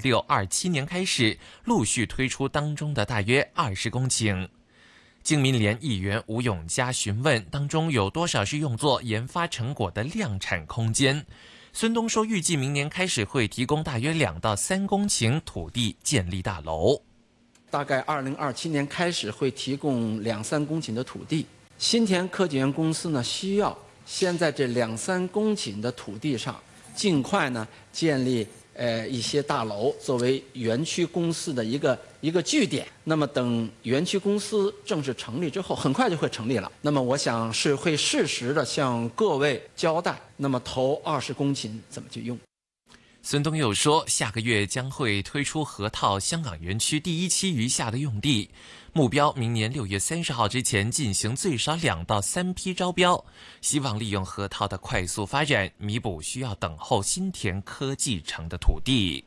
26、27年开始陆续推出当中的大约20公顷。经民联议员吴永嘉询问当中有多少是用作研发成果的量产空间，孙东说预计明年开始会提供大约2到3公顷土地建立大楼。 大概2027年开始会提供2-3公顷的土地。新田科技园公司呢，需要先在这2-3公顷的土地上，尽快呢建立一些大楼，作为园区公司的一个据点。那么等园区公司正式成立之后，很快就会成立了。那么我想是会适时的向各位交代，那么头20公顷怎么去用。 孙东又说，下个月将会推出河套香港园区第1期余下的用地，目标明年6月30号之前进行最少2到3批招标，希望利用河套的快速发展，弥补需要等候新田科技城的土地。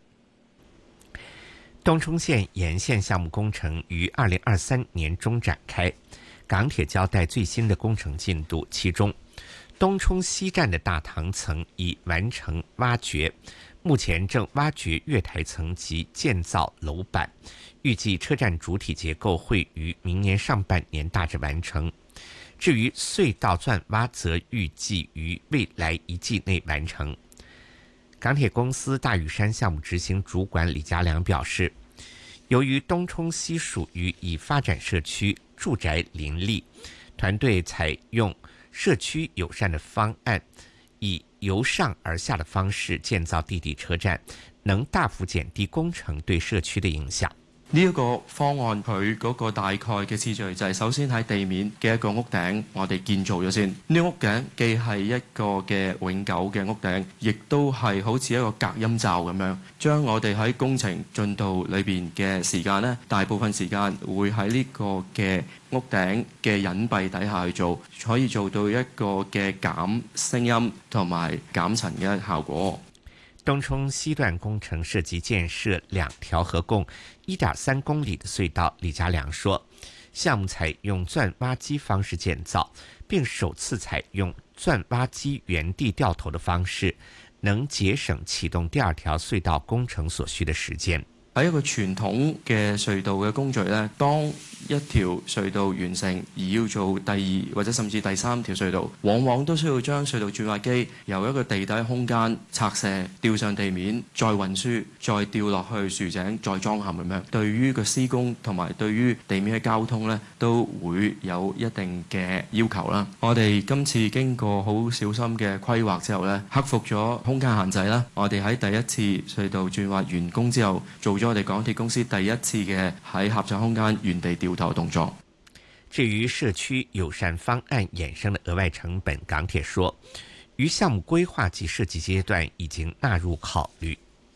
东冲线沿线项目工程于2023年中展开，港铁交代最新的工程进度，其中东冲西站的大堂层已完成挖掘，目前正挖掘月台层及建造楼板，预计车站主体结构会于明年上半年大致完成。至于隧道钻挖，则预计于未来1季内完成。港铁公司大屿山项目执行主管李家良表示，由于东冲西属于已发展社区，住宅林立，团队采用社区友善的方案，以由上而下的方式建造地底車站，能大幅減低工程對社區的影響。 呢一個方案佢嗰個大概嘅次序就係首先喺地面嘅一個屋頂我哋建造咗先。呢屋頂既係一個嘅永久嘅屋頂，亦都係好似一個隔音罩咁樣，將我哋喺工程進度裏邊嘅時間呢，大部分時間會喺呢個嘅屋頂嘅隱蔽底下去做，可以做到一個嘅減聲音同埋減塵嘅效果。 東冲西段工程涉及建設2條合共1.3公里的隧道。李家良說，項目採用鑽挖機方式建造，並首次採用鑽挖機原地掉頭的方式，能節省啟動第2條隧道工程所需的時間。 喺一個傳統嘅隧道嘅工序呢，當一條隧道完成而要做第2或者甚至第3條隧道，往往都需要將隧道鑽挖機由一個地底空間拆卸吊上地面，再運輸，再吊落去豎井，再裝嵌咁樣。對於個施工同埋對於地面嘅交通呢，都會有一定嘅要求啦。我哋今次經過好小心嘅規劃之後呢，克服咗空間限制啦。我哋喺第1次隧道鑽挖完工之後，做咗我哋港鐵公司第1次嘅喺狹窄空間原地掉頭動作。 至於社區友善方案衍生的額外成本，港鐵說，於項目規劃及設計階段已經納入考慮。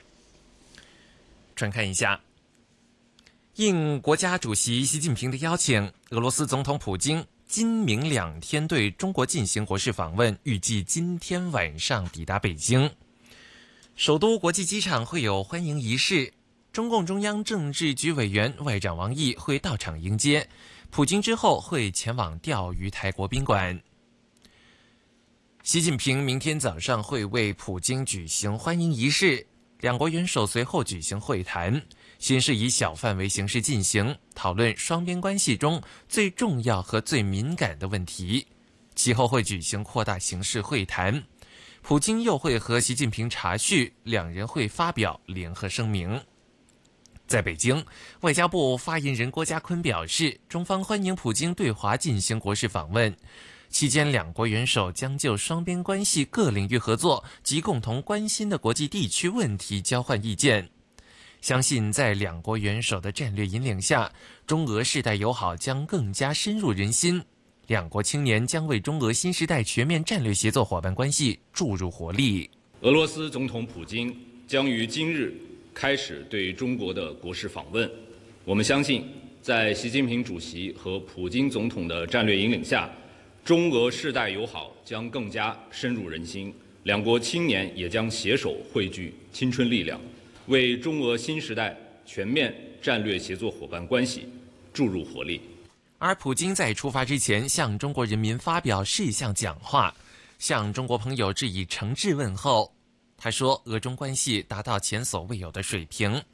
轉看一下，應國家主席習近平的邀請，俄羅斯總統普京今明2天對中國進行國事訪問，預計今天晚上抵達北京。首都國際機場會有歡迎儀式，中共中央政治局委員外長王毅會到場迎接普京，之後會前往釣魚台國賓館。習近平明天早上會為普京舉行歡迎儀式，兩國元首隨後舉行會談，先是以小範圍形式進行，討論雙邊關係中最重要和最敏感的問題，其後會舉行擴大形式會談，普京又會和習近平茶敘，兩人會發表聯合聲明。在北京，外交部發言人郭家坤表示，中方歡迎普京對華進行國事訪問，期間兩國元首將就雙邊關係各領域合作及共同關心的國際地區問題交換意見。相信在兩國元首的戰略引領下，中俄世代友好將更加深入人心，兩國青年將為中俄新時代全面戰略協作夥伴關係注入活力。 俄羅斯總統普京將於今日開始對中國的國事訪問，我們相信，在習近平主席和普京總統的戰略引領下，中俄世代友好將更加深入人心，兩國青年也將攜手匯聚青春力量，為中俄新時代全面戰略協作夥伴關係注入活力。 而普京在出發之前向中國人民發表視像講話，向中國朋友致以誠摯問候。他說，俄中關係達到前所未有的水平，